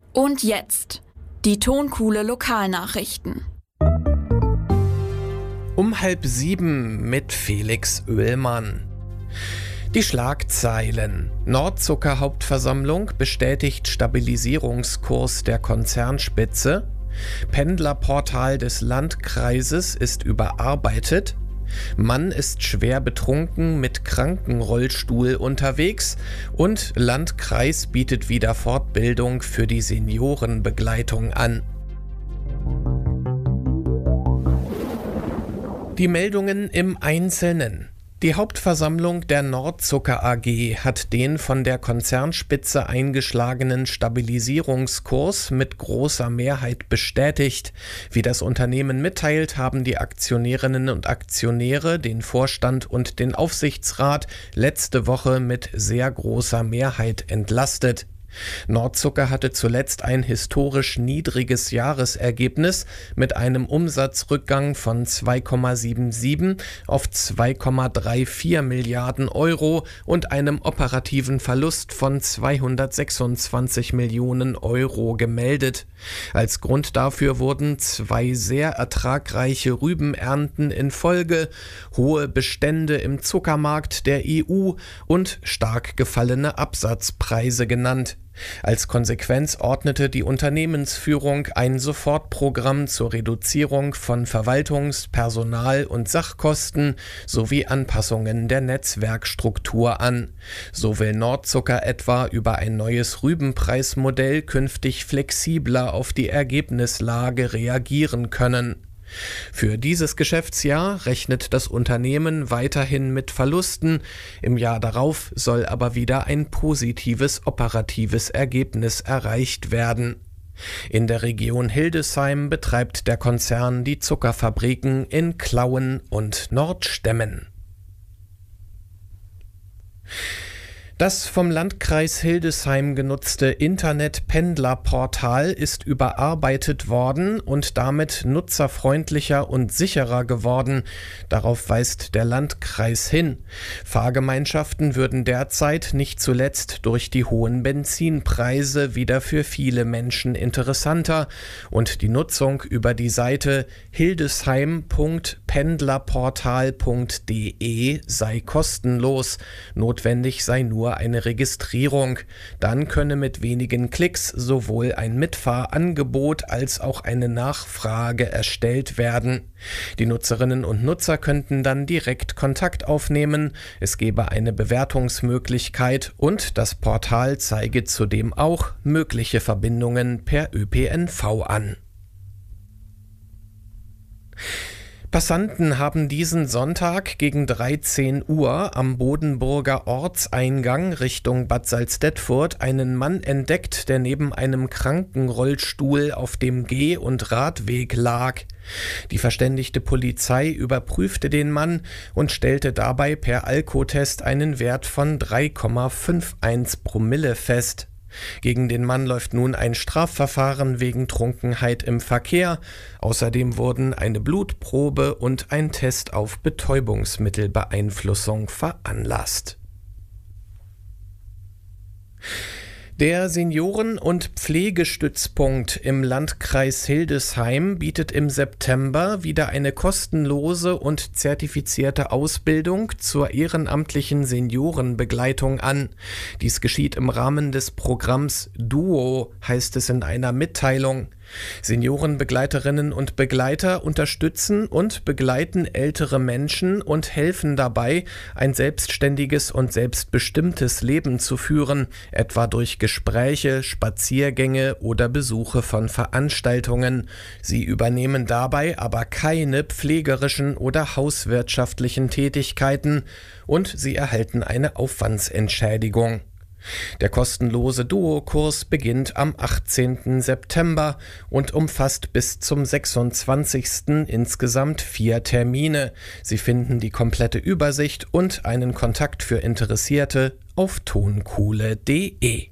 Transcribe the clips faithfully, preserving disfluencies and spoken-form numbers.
Und jetzt die Tonkuhle Lokalnachrichten. Um halb sieben mit Felix Oehlmann. Die Schlagzeilen. Nordzucker-Hauptversammlung bestätigt Stabilisierungskurs der Konzernspitze. Pendlerportal des Landkreises ist überarbeitet. Mann ist schwer betrunken mit Krankenrollstuhl unterwegs und Landkreis bietet wieder Fortbildung für die Seniorenbegleitung an. Die Meldungen im Einzelnen. Die Hauptversammlung der Nordzucker A G hat den von der Konzernspitze eingeschlagenen Stabilisierungskurs mit großer Mehrheit bestätigt. Wie das Unternehmen mitteilt, haben die Aktionärinnen und Aktionäre den Vorstand und den Aufsichtsrat letzte Woche mit sehr großer Mehrheit entlastet. Nordzucker hatte zuletzt ein historisch niedriges Jahresergebnis mit einem Umsatzrückgang von zwei Komma siebenundsiebzig auf zwei Komma vierunddreißig Milliarden Euro und einem operativen Verlust von zweihundertsechsundzwanzig Millionen Euro gemeldet. Als Grund dafür wurden zwei sehr ertragreiche Rübenernten in Folge, hohe Bestände im Zuckermarkt der E U und stark gefallene Absatzpreise genannt. Als Konsequenz ordnete die Unternehmensführung ein Sofortprogramm zur Reduzierung von Verwaltungs-, Personal- und Sachkosten sowie Anpassungen der Netzwerkstruktur an. So will Nordzucker etwa über ein neues Rübenpreismodell künftig flexibler auf die Ergebnislage reagieren können. Für dieses Geschäftsjahr rechnet das Unternehmen weiterhin mit Verlusten. Im Jahr darauf soll aber wieder ein positives operatives Ergebnis erreicht werden. In der Region Hildesheim betreibt der Konzern die Zuckerfabriken in Klauen und Nordstemmen. Das vom Landkreis Hildesheim genutzte Internet-Pendlerportal ist überarbeitet worden und damit nutzerfreundlicher und sicherer geworden. Darauf weist der Landkreis hin. Fahrgemeinschaften würden derzeit nicht zuletzt durch die hohen Benzinpreise wieder für viele Menschen interessanter und die Nutzung über die Seite hildesheim punkt pendlerportal punkt de sei kostenlos. Notwendig sei nur eine Registrierung. Dann könne mit wenigen Klicks sowohl ein Mitfahrangebot als auch eine Nachfrage erstellt werden. Die Nutzerinnen und Nutzer könnten dann direkt Kontakt aufnehmen. Es gebe eine Bewertungsmöglichkeit und das Portal zeige zudem auch mögliche Verbindungen per Ö P N V an. Passanten haben diesen Sonntag gegen dreizehn Uhr am Bodenburger Ortseingang Richtung Bad Salzdetfurt einen Mann entdeckt, der neben einem Krankenrollstuhl auf dem Geh- und Radweg lag. Die verständigte Polizei überprüfte den Mann und stellte dabei per Alkotest einen Wert von drei Komma einundfünfzig Promille fest. Gegen den Mann läuft nun ein Strafverfahren wegen Trunkenheit im Verkehr. Außerdem wurden eine Blutprobe und ein Test auf Betäubungsmittelbeeinflussung veranlasst. Der Senioren- und Pflegestützpunkt im Landkreis Hildesheim bietet im September wieder eine kostenlose und zertifizierte Ausbildung zur ehrenamtlichen Seniorenbegleitung an. Dies geschieht im Rahmen des Programms Duo, heißt es in einer Mitteilung. Seniorenbegleiterinnen und Begleiter unterstützen und begleiten ältere Menschen und helfen dabei, ein selbstständiges und selbstbestimmtes Leben zu führen, etwa durch Gespräche, Spaziergänge oder Besuche von Veranstaltungen. Sie übernehmen dabei aber keine pflegerischen oder hauswirtschaftlichen Tätigkeiten und sie erhalten eine Aufwandsentschädigung. Der kostenlose Duo-Kurs beginnt am achtzehnten September und umfasst bis zum sechsundzwanzigsten insgesamt vier Termine. Sie finden die komplette Übersicht und einen Kontakt für Interessierte auf tonkuhle punkt de.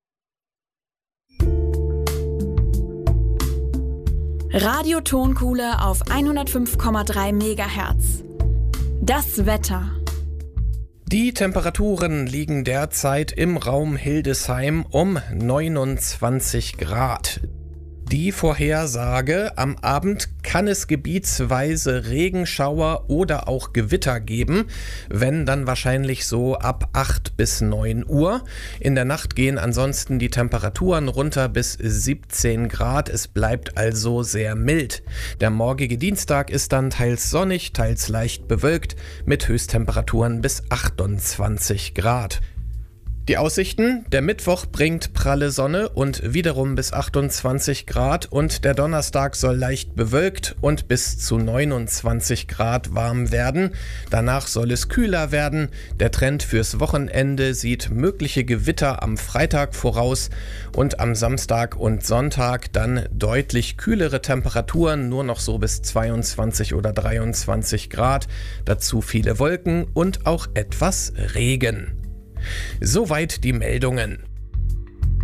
Radio Tonkuhle auf hundertfünf Komma drei Megahertz. Das Wetter. Die Temperaturen liegen derzeit im Raum Hildesheim um neunundzwanzig Grad. Die Vorhersage: Am Abend kann es gebietsweise Regenschauer oder auch Gewitter geben, wenn dann wahrscheinlich so ab acht bis neun Uhr. In der Nacht gehen ansonsten die Temperaturen runter bis siebzehn Grad. Es bleibt also sehr mild. Der morgige Dienstag ist dann teils sonnig, teils leicht bewölkt mit Höchsttemperaturen bis achtundzwanzig Grad. Die Aussichten: Der Mittwoch bringt pralle Sonne und wiederum bis achtundzwanzig Grad und der Donnerstag soll leicht bewölkt und bis zu neunundzwanzig Grad warm werden. Danach soll es kühler werden. Der Trend fürs Wochenende sieht mögliche Gewitter am Freitag voraus und am Samstag und Sonntag dann deutlich kühlere Temperaturen, nur noch so bis zweiundzwanzig oder dreiundzwanzig Grad. Dazu viele Wolken und auch etwas Regen. Soweit die Meldungen.